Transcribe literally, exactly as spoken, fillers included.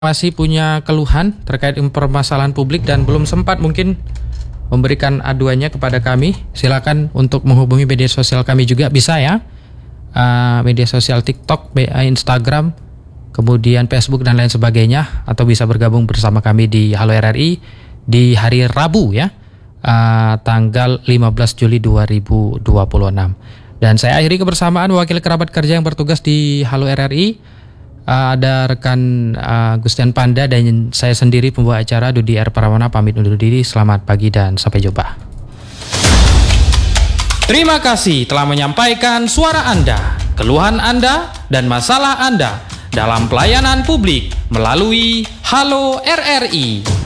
masih punya keluhan terkait permasalahan publik dan belum sempat mungkin memberikan aduannya kepada kami, silakan untuk menghubungi media sosial kami juga bisa ya, uh, media sosial TikTok, Instagram, kemudian Facebook dan lain sebagainya, atau bisa bergabung bersama kami di Halo R R I di hari Rabu ya, uh, tanggal lima belas Juli dua ribu dua puluh enam. Dan saya akhiri kebersamaan wakil kerabat kerja yang bertugas di Halo R R I. Uh, ada rekan uh, Gustian Panda dan saya sendiri pembawa acara Dudi R. Parawana pamit undur diri. Selamat pagi dan sampai jumpa. Terima kasih telah menyampaikan suara Anda, keluhan Anda, dan masalah Anda dalam pelayanan publik melalui Halo R R I.